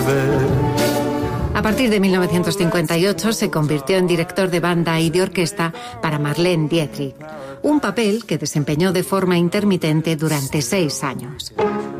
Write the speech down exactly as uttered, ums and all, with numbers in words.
A partir de mil novecientos cincuenta y ocho se convirtió en director de banda y de orquesta para Marlene Dietrich, un papel que desempeñó de forma intermitente durante seis años.